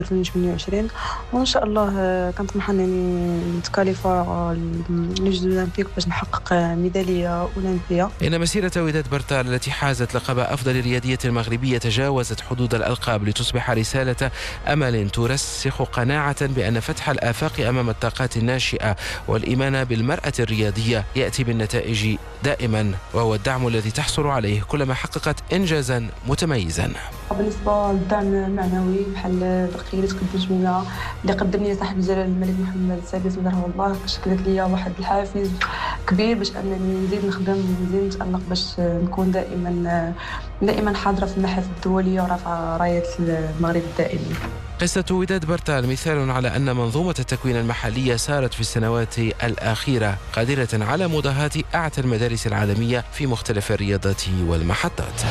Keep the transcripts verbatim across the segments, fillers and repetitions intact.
ألفين وثمانية وعشرين، وإن شاء الله آه، كنطمح أنني نتكاليفا لجوج الأولمبيك باش نحقق ميدالية أولمبية. إن مسيرة وداد برتال التي حازت لقب أفضل رياضية مغربية تجاوزت حدود الألقاب لتصبح رسالة أمل ترسخ قناعة بأن فتح الآفاق أمام الطاقات الناشئة والإيمان بالمرأة الرياضية يأتي بالنتائج دائما، وهو الدعم الذي تحصل عليه كلما حققت إنجازا متميزا. بالنسبة للدعم المعنوي بحال القيادات التنظيمية اللي قدم لي صاحب الجلالة الملك محمد السادس مدحه الله، شكلت لي واحد الحافز كبير باش انني نزيد نخدم ونزيد نتألق باش نكون دائما دائما حاضرة في المحافل الدولية ورافعة راية المغرب دائما. قصة وداد برتال مثال على أن منظومة التكوين المحلية سارت في السنوات الأخيرة قادرة على مضاهاة أعتى المدارس العالمية في مختلف الرياضات والمحطات.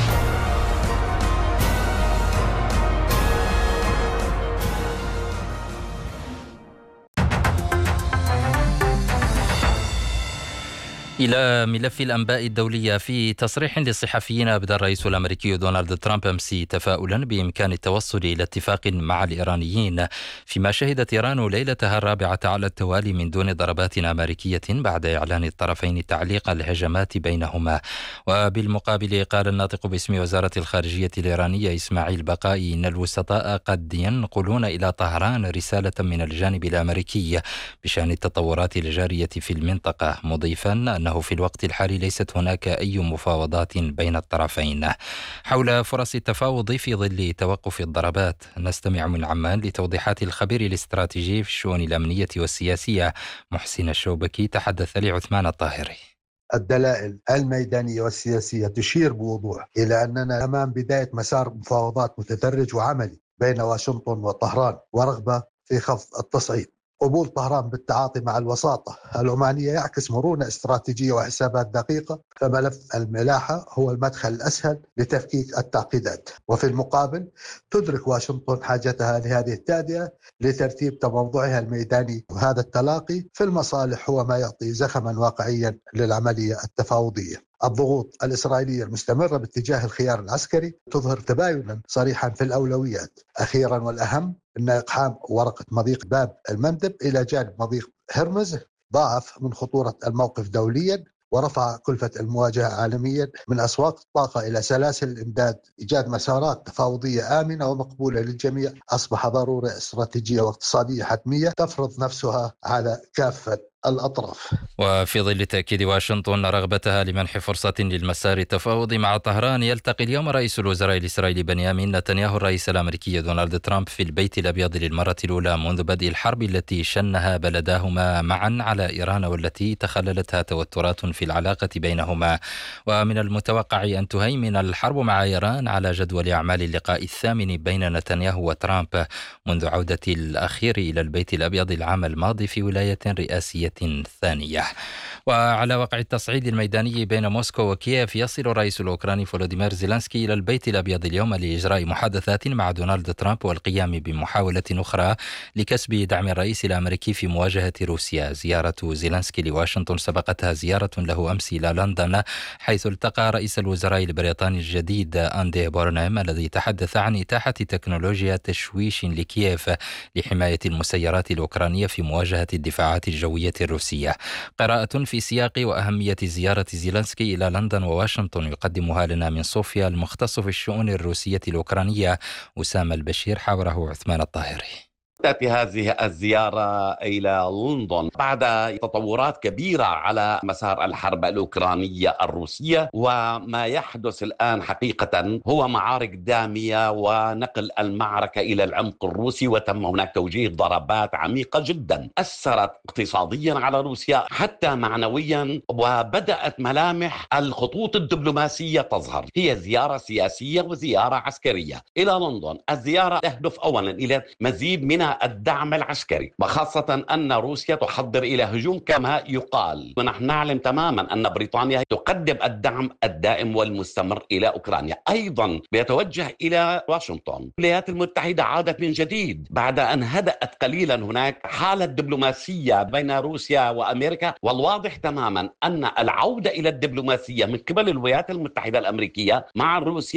إلى ملف الأنباء الدولية. في تصريح للصحفيين أبدى الرئيس الأمريكي دونالد ترامب أمس تفاؤلا بإمكان التوصل إلى اتفاق مع الإيرانيين، فيما شهدت إيران ليلتها الرابعة على التوالي من دون ضربات أمريكية بعد إعلان الطرفين تعليق الهجمات بينهما. وبالمقابل قال الناطق باسم وزارة الخارجية الإيرانية إسماعيل بقائي إن الوسطاء قد ينقلون إلى طهران رسالة من الجانب الأمريكي بشأن التطورات الجارية في المنطقة، مضيفا أنه في الوقت الحالي ليست هناك أي مفاوضات بين الطرفين حول فرص التفاوض في ظل توقف الضربات. نستمع من عمان لتوضيحات الخبير الاستراتيجي في الشؤون الأمنية والسياسية محسن الشوبكي، تحدث لعثمان الطاهري. الدلائل الميدانية والسياسية تشير بوضوح إلى أننا أمام بداية مسار مفاوضات متدرج وعملي بين واشنطن وطهران، ورغبة في خفض التصعيد. قبول طهران بالتعاطي مع الوساطة العمانية يعكس مرونة استراتيجية وحسابات دقيقة، فملف الملاحة هو المدخل الأسهل لتفكيك التعقيدات. وفي المقابل تدرك واشنطن حاجتها لهذه التهدئة لترتيب تموضعها الميداني، وهذا التلاقي في المصالح هو ما يعطي زخما واقعيا للعملية التفاوضية. الضغوط الإسرائيلية المستمرة باتجاه الخيار العسكري تظهر تباينا صريحا في الأولويات. أخيرا والأهم أن إقحام ورقة مضيق باب المندب إلى جانب مضيق هرمز ضاعف من خطورة الموقف دوليا ورفع كلفة المواجهة عالميا، من أسواق الطاقة إلى سلاسل الإمداد. إيجاد مسارات تفاوضية آمنة ومقبولة للجميع أصبح ضرورة استراتيجية واقتصادية حتمية تفرض نفسها على كافة الأطراف. وفي ظل تأكيد واشنطن رغبتها لمنح فرصة للمسار التفاوضي مع طهران، يلتقي اليوم رئيس الوزراء الإسرائيلي بنيامين نتنياهو الرئيس الأمريكي دونالد ترامب في البيت الأبيض للمرة الأولى منذ بدء الحرب التي شنها بلداهما معا على إيران، والتي تخللتها توترات في العلاقة بينهما. ومن المتوقع أن تهيمن الحرب مع إيران على جدول أعمال اللقاء الثامن بين نتنياهو وترامب منذ عودة الأخير إلى البيت الأبيض العام الماضي في ولاية رئاسية ثانية. وعلى وقع التصعيد الميداني بين موسكو وكييف، يصل الرئيس الأوكراني فولوديمير زيلنسكي إلى البيت الأبيض اليوم لإجراء محادثات مع دونالد ترامب والقيام بمحاولة أخرى لكسب دعم الرئيس الأمريكي في مواجهة روسيا. زيارة زيلنسكي لواشنطن سبقتها زيارة له أمس إلى لندن، حيث التقى رئيس الوزراء البريطاني الجديد أندي بورنهام الذي تحدث عن إتاحة تكنولوجيا تشويش لكييف لحماية المسيرات الأوكرانية في مواجهة الدفاعات الجوية الروسية. قراءة في سياق وأهمية زيارة زيلنسكي إلى لندن وواشنطن يقدمها لنا من صوفيا المختص في الشؤون الروسية الأوكرانية أسامة البشير، حاوره عثمان الطاهري. تأتي هذه الزيارة إلى لندن بعد تطورات كبيرة على مسار الحرب الأوكرانية الروسية، وما يحدث الآن حقيقة هو معارك دامية ونقل المعركة إلى العمق الروسي، وتم هناك توجيه ضربات عميقة جدا أثرت اقتصاديا على روسيا حتى معنويا، وبدأت ملامح الخطوط الدبلوماسية تظهر. هي زيارة سياسية وزيارة عسكرية إلى لندن. الزيارة تهدف أولا إلى مزيد من الدعم العسكري، وخاصة أن روسيا تحضر إلى هجوم كما يقال، ونحن نعلم تماما أن بريطانيا تقدم الدعم الدائم والمستمر إلى أوكرانيا. أيضا بيتوجه إلى واشنطن. الولايات المتحدة عادت من جديد بعد أن هدأت قليلا هناك حالة دبلوماسية بين روسيا وأمريكا، والواضح تماما أن العودة إلى الدبلوماسية من قبل الولايات المتحدة الأمريكية مع روسيا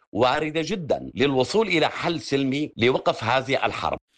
واردة جدا للوصول إلى حل سلمي لوقف هذه الحرب.